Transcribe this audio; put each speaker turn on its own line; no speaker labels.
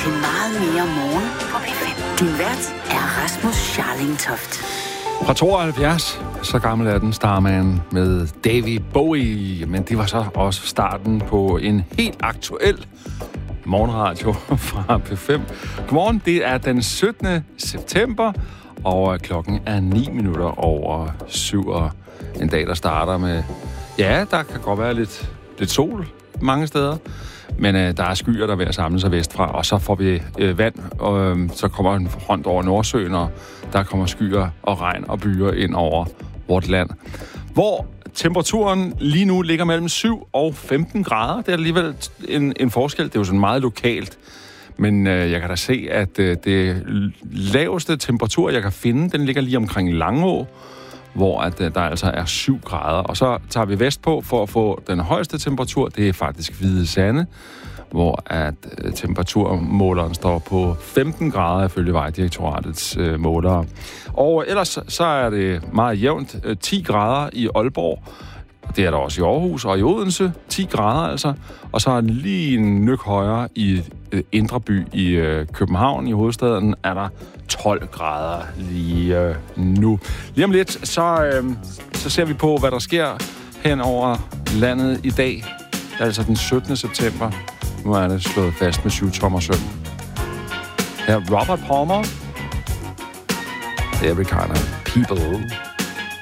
til meget mere morgen på P5. Din vært er Rasmus Scharling-Toft.
Fra 72, så gammel er den Starman med David Bowie. Men det var så også starten på en helt aktuel morgenradio fra P5. Godmorgen, det er den 17. september, og klokken er 7:09. Og en dag, der starter med... Ja, der kan godt være lidt sol mange steder. Men der er skyer, der er ved at samle sig vestfra, og så får vi vand, og så kommer en front over Nordsøen, og der kommer skyer og regn og byer ind over vort land. Hvor temperaturen lige nu ligger mellem 7 og 15 grader. Det er alligevel en forskel. Det er jo sådan meget lokalt. Men jeg kan da se, at det laveste temperatur, jeg kan finde, den ligger lige omkring Langå, hvor at der altså er 7 grader. Og så tager vi vestpå for at få den højeste temperatur. Det er faktisk Hvide Sande, hvor at temperaturmåleren står på 15 grader ifølge Vejdirektoratets målere. Og ellers så er det meget jævnt. 10 grader i Aalborg. Det er der også i Aarhus og i Odense. 10 grader altså. Og så er den lige en nyk højere i Indre By i København, i hovedstaden, er der 12 grader lige nu. Lige om lidt, så ser vi på, hvad der sker hen over landet i dag. Det er altså den 17. september. Nu er det slået fast med 7-tommersøm. Her er Robert Palmer. Every kind of people.